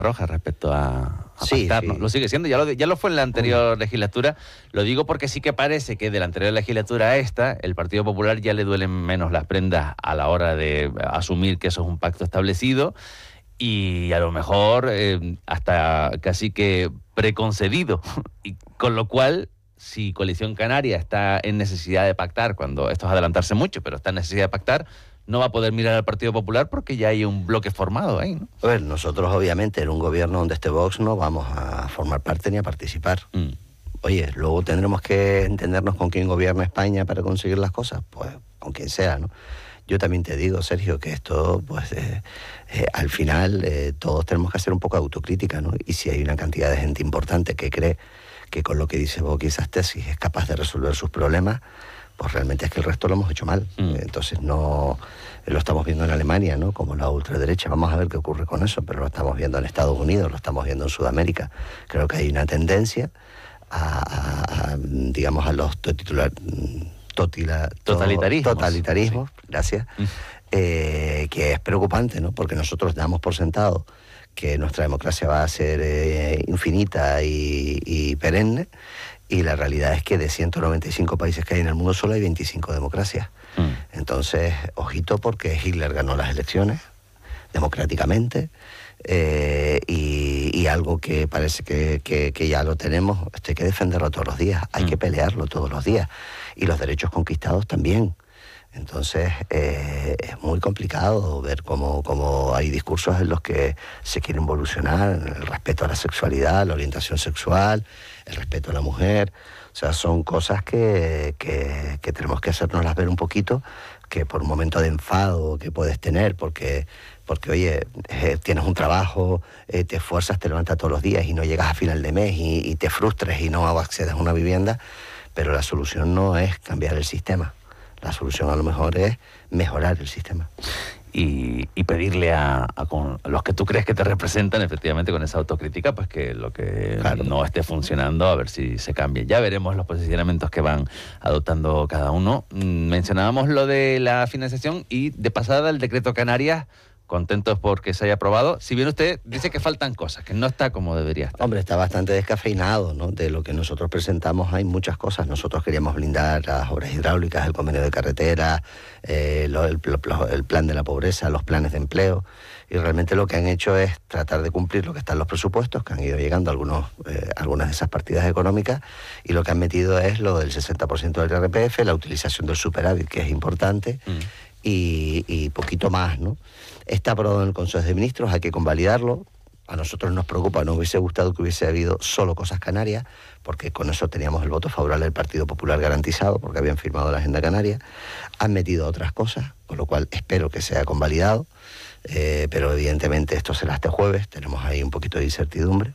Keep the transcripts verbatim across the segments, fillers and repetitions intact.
roja respecto a, a sí, pactar, sí. ¿no? Lo sigue siendo, ya lo, ya lo fue en la anterior legislatura. Lo digo porque sí que parece que de la anterior legislatura a esta, el Partido Popular ya le duelen menos las prendas a la hora de asumir que eso es un pacto establecido y a lo mejor eh, hasta casi que preconcedido. Y con lo cual, si Coalición Canaria está en necesidad de pactar, cuando esto es adelantarse mucho, pero está en necesidad de pactar, no va a poder mirar al Partido Popular porque ya hay un bloque formado ahí, ¿no? A ver, nosotros obviamente en un gobierno donde esté Vox no vamos a formar parte ni a participar. Mm. Oye, luego tendremos que entendernos con quién gobierna España para conseguir las cosas, pues con quien sea, ¿no? Yo también te digo, Sergio, que esto, pues, eh, eh, al final eh, todos tenemos que hacer un poco de autocrítica, ¿no? Y si hay una cantidad de gente importante que cree que con lo que dice Vox y esas tesis es capaz de resolver sus problemas, pues realmente es que el resto lo hemos hecho mal. Mm. Entonces no... Lo estamos viendo en Alemania, ¿no? Como la ultraderecha. Vamos a ver qué ocurre con eso, pero lo estamos viendo en Estados Unidos, lo estamos viendo en Sudamérica. Creo que hay una tendencia a, a, a digamos, a los titular, totila, totalitarismos. Totalitarismos, sí. Gracias. Mm. Eh, que es preocupante, ¿no? Porque nosotros damos por sentado que nuestra democracia va a ser eh, infinita y, y perenne, y la realidad es que de ciento noventa y cinco países que hay en el mundo solo hay veinticinco democracias. Mm. Entonces, ojito, porque Hitler ganó las elecciones democráticamente eh, y, y algo que parece que, que, que ya lo tenemos, esto hay que defenderlo todos los días, hay mm. que pelearlo todos los días, y los derechos conquistados también. Entonces eh, es muy complicado ver cómo, cómo hay discursos en los que se quiere involucionar el respeto a la sexualidad, la orientación sexual, el respeto a la mujer. O sea, son cosas que, que, que tenemos que hacernoslas ver un poquito, que por un momento de enfado que puedes tener, porque, porque oye, eh, tienes un trabajo, eh, te esfuerzas, te levantas todos los días y no llegas a final de mes y, y te frustres y no accedes a una vivienda, pero la solución no es cambiar el sistema. La solución a lo mejor es mejorar el sistema. Y, y pedirle a, a, con, a los que tú crees que te representan, efectivamente, con esa autocrítica, pues que lo que claro. no esté funcionando, a ver si se cambie. Ya veremos los posicionamientos que van adoptando cada uno. Mencionábamos lo de la financiación y, de pasada, el decreto Canarias. Contentos porque se haya aprobado. Si bien usted dice que faltan cosas, que no está como debería estar. Hombre, está bastante descafeinado, ¿no? De lo que nosotros presentamos hay muchas cosas. Nosotros queríamos blindar las obras hidráulicas, el convenio de carretera, eh, lo, el, el plan de la pobreza, los planes de empleo. Y realmente lo que han hecho es tratar de cumplir lo que está en los presupuestos, que han ido llegando algunos, eh, algunas de esas partidas económicas, y lo que han metido es lo del sesenta por ciento del I R P F, la utilización del superávit, que es importante, mm. y, y poquito más, ¿no? Está aprobado en el Consejo de Ministros, hay que convalidarlo. A nosotros nos preocupa, nos hubiese gustado que hubiese habido solo cosas canarias, porque con eso teníamos el voto favorable del Partido Popular garantizado, porque habían firmado la Agenda Canaria. Han metido otras cosas, con lo cual espero que sea convalidado, eh, pero evidentemente esto será este jueves, tenemos ahí un poquito de incertidumbre,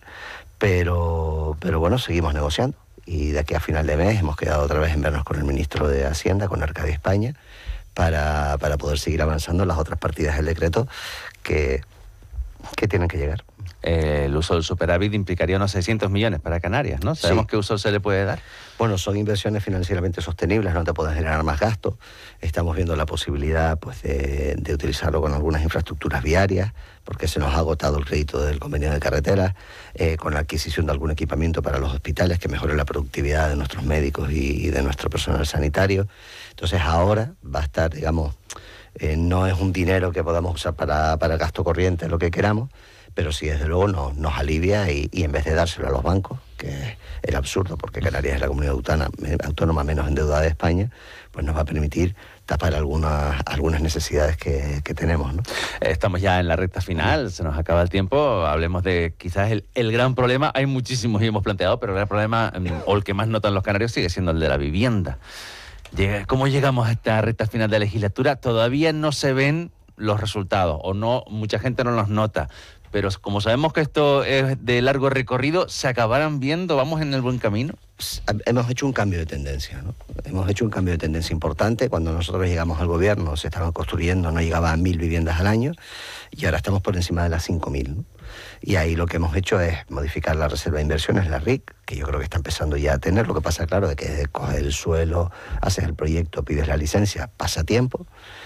pero, pero bueno, seguimos negociando. Y de aquí a final de mes hemos quedado otra vez en vernos con el ministro de Hacienda, con Arcadio España, Para, para poder seguir avanzando en las otras partidas del decreto que, que tienen que llegar. Eh, el uso del superávit implicaría unos seiscientos millones para Canarias, ¿no? ¿Sabemos sí. qué uso se le puede dar? Bueno, son inversiones financieramente sostenibles, no te pueden generar más gasto. Estamos viendo la posibilidad pues, de, de utilizarlo con algunas infraestructuras viarias, porque se nos ha agotado el crédito del convenio de carreteras, eh, con la adquisición de algún equipamiento para los hospitales que mejore la productividad de nuestros médicos y, y de nuestro personal sanitario. Entonces ahora va a estar, digamos, eh, no es un dinero que podamos usar para, para el gasto corriente, lo que queramos, pero sí, desde luego, nos, nos alivia y, y en vez de dárselo a los bancos, que es el absurdo, porque Canarias es la comunidad autónoma, autónoma menos endeudada de España, pues nos va a permitir tapar algunas, algunas necesidades que, que tenemos, ¿no? Estamos ya en la recta final, se nos acaba el tiempo, hablemos de quizás el, el gran problema, hay muchísimos y hemos planteado, pero el gran problema, o el que más notan los canarios, sigue siendo el de la vivienda. ¿Cómo llegamos a esta recta final de la legislatura? Todavía no se ven los resultados, o no, mucha gente no los nota, pero como sabemos que esto es de largo recorrido, ¿se acabarán viendo? ¿Vamos en el buen camino? Hemos hecho un cambio de tendencia, ¿no? Hemos hecho un cambio de tendencia importante. Cuando nosotros llegamos al gobierno se estaban construyendo, no llegaban a mil viviendas al año, y ahora estamos por encima de las cinco mil, ¿no? Y ahí lo que hemos hecho es modificar la reserva de inversiones, la R I C, que yo creo que está empezando ya a tener. Lo que pasa, claro, de que coges el suelo, haces el proyecto, pides la licencia, pasa tiempo.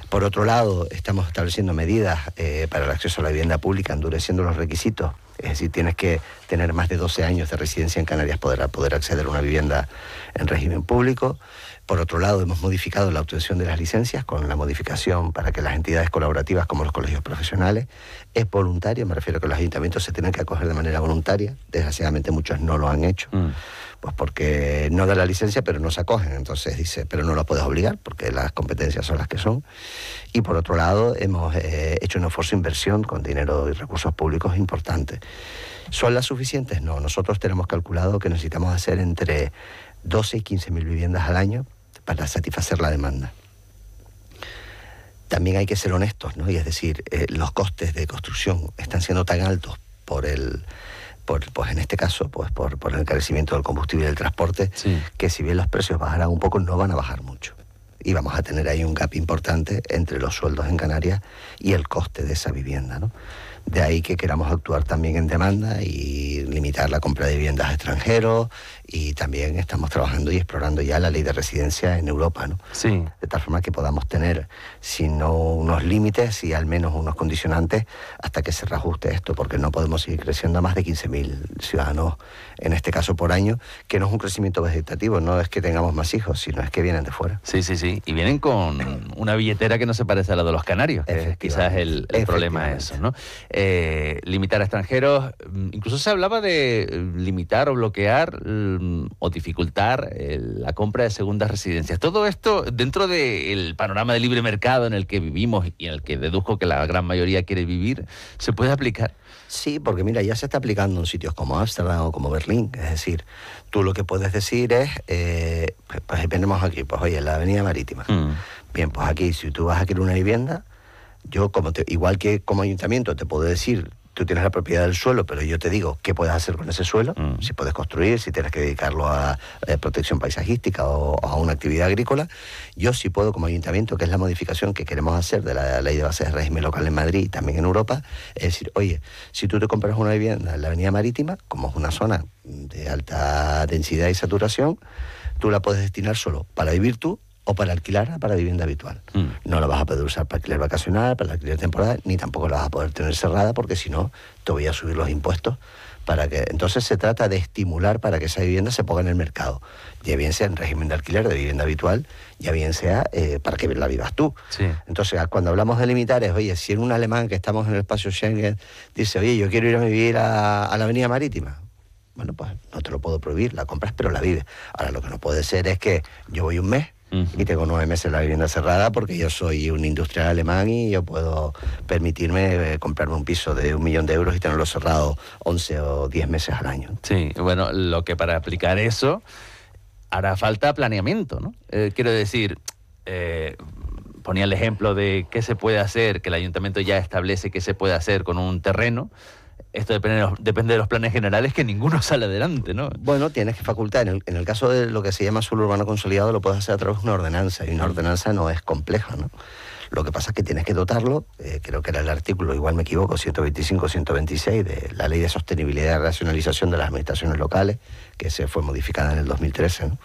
Por otro lado, estamos estableciendo medidas eh, para el acceso a la vivienda pública, endureciendo los requisitos. Es decir, tienes que tener más de doce años de residencia en Canarias para poder acceder a una vivienda en régimen público. Por otro lado, hemos modificado la obtención de las licencias con la modificación para que las entidades colaborativas, como los colegios profesionales, es voluntario. Me refiero a que los ayuntamientos se tienen que acoger de manera voluntaria. Desgraciadamente muchos no lo han hecho. Mm. Pues porque no da la licencia, pero no se acogen. Entonces dice, pero no lo puedes obligar, porque las competencias son las que son. Y por otro lado, hemos eh, hecho un esfuerzo de inversión con dinero y recursos públicos importantes. ¿Son las suficientes? No. Nosotros tenemos calculado que necesitamos hacer entre doce y quince mil viviendas al año para satisfacer la demanda. También hay que ser honestos, ¿no? Y es decir, eh, los costes de construcción están siendo tan altos por el... Por, pues en este caso, pues por, por el encarecimiento del combustible y del transporte, sí. que si bien los precios bajarán un poco, no van a bajar mucho. Y vamos a tener ahí un gap importante entre los sueldos en Canarias y el coste de esa vivienda, ¿no? De ahí que queramos actuar también en demanda y limitar la compra de viviendas a extranjeros, y también estamos trabajando y explorando ya la ley de residencia en Europa, ¿no? Sí. De tal forma que podamos tener, si no unos límites, y al menos unos condicionantes hasta que se reajuste esto, porque no podemos seguir creciendo a más de quince mil ciudadanos, en este caso por año, que no es un crecimiento vegetativo, no es que tengamos más hijos, sino es que vienen de fuera. Sí, sí, sí, y vienen con una billetera que no se parece a la de los canarios, que quizás el, el problema es eso, ¿no? Eh, limitar a extranjeros, incluso se hablaba de limitar o bloquear o dificultar eh, la compra de segundas residencias. Todo esto dentro del panorama de libre mercado en el que vivimos y en el que deduzco que la gran mayoría quiere vivir, ¿se puede aplicar? Sí, porque mira, ya se está aplicando en sitios como Ámsterdam o como Berlín. Es decir, tú lo que puedes decir es, eh, pues, pues venimos aquí, pues oye, en la Avenida Marítima. Mm. Bien, pues aquí, si tú vas a querer una vivienda, yo como te, igual que como ayuntamiento te puedo decir, tú tienes la propiedad del suelo, pero yo te digo qué puedes hacer con ese suelo, mm. si puedes construir, si tienes que dedicarlo a, a protección paisajística o, o a una actividad agrícola. Yo sí puedo como ayuntamiento, que es la modificación que queremos hacer de la ley de bases de régimen local en Madrid y también en Europa, es decir, oye, si tú te compras una vivienda en la Avenida Marítima, como es una zona de alta densidad y saturación, tú la puedes destinar solo para vivir tú o para alquilarla para vivienda habitual. Mm. No la vas a poder usar para alquiler vacacional, para alquiler temporal, ni tampoco la vas a poder tener cerrada, porque si no, te voy a subir los impuestos. Para que Entonces se trata de estimular para que esa vivienda se ponga en el mercado, ya bien sea en régimen de alquiler de vivienda habitual, ya bien sea eh, para que la vivas tú. Sí. Entonces, cuando hablamos de limitar es, oye, si en un alemán que estamos en el espacio Schengen dice, oye, yo quiero ir a vivir a, a la Avenida Marítima, bueno, pues no te lo puedo prohibir, la compras pero la vives. Ahora, lo que no puede ser es que yo voy un mes Uh-huh. y tengo nueve meses la vivienda cerrada porque yo soy un industrial alemán y yo puedo permitirme eh, comprarme un piso de un millón de euros y tenerlo cerrado once o diez meses al año. Sí, bueno, lo que para aplicar eso hará falta planeamiento, ¿no? Eh, quiero decir, eh, ponía el ejemplo de qué se puede hacer, que el ayuntamiento ya establece qué se puede hacer con un terreno. Esto depende de, los, depende de los planes generales, que ninguno sale adelante, ¿no? Bueno, tienes que facultar. En el, en el caso de lo que se llama suelo urbano consolidado, lo puedes hacer a través de una ordenanza, y una ordenanza no es compleja, ¿no? Lo que pasa es que tienes que dotarlo, eh, creo que era el artículo, igual me equivoco, ciento veinticinco o ciento veintiséis de la Ley de Sostenibilidad y Racionalización de las Administraciones Locales, que se fue modificada en el dos mil trece, ¿no?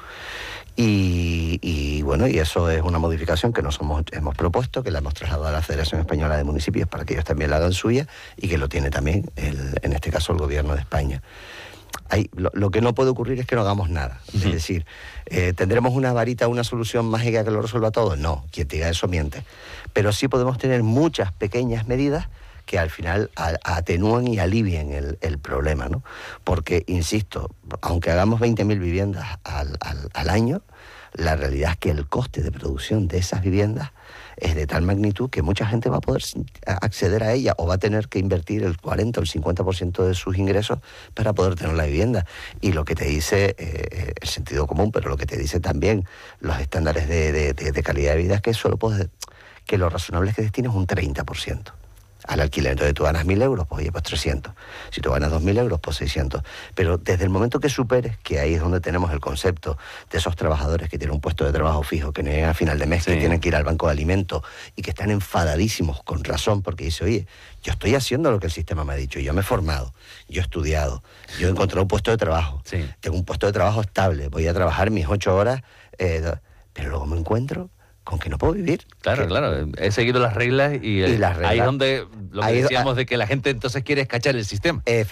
Y, y bueno, y eso es una modificación que nos hemos, hemos propuesto, que la hemos trasladado a la Federación Española de Municipios para que ellos también la hagan suya, y que lo tiene también, el, en este caso, el Gobierno de España. Hay, lo, lo que no puede ocurrir es que no hagamos nada. Uh-huh. Es decir, eh, ¿tendremos una varita, una solución mágica que lo resuelva todo? No, quien diga eso miente. Pero sí podemos tener muchas pequeñas medidas que al final a, atenúen y alivien el, el problema, ¿no? Porque, insisto, aunque hagamos veinte mil viviendas al, al, al año, la realidad es que el coste de producción de esas viviendas es de tal magnitud que mucha gente va a poder acceder a ella, o va a tener que invertir el cuarenta o el cincuenta por ciento de sus ingresos para poder tener la vivienda. Y lo que te dice eh, el sentido común, pero lo que te dice también los estándares de, de, de, de calidad de vida, es que solo puedes, que lo razonable es que destines un treinta por ciento al alquiler. Entonces tú ganas mil euros, pues oye, pues trescientos. Si tú ganas dos mil euros, pues seiscientos. Pero desde el momento que superes, que ahí es donde tenemos el concepto de esos trabajadores que tienen un puesto de trabajo fijo, que no llegan a final de mes, sí, que tienen que ir al banco de alimentos y que están enfadadísimos con razón, porque dice, oye, yo estoy haciendo lo que el sistema me ha dicho, yo me he formado, yo he estudiado, yo he encontrado un puesto de trabajo, sí, tengo un puesto de trabajo estable, voy a trabajar mis ocho horas, eh, pero luego me encuentro con que no puedo vivir. Claro, que, claro, he seguido las reglas y, y las reglas, ahí es donde lo que ahí, decíamos de que la gente entonces quiere escachar el sistema. Efectivamente.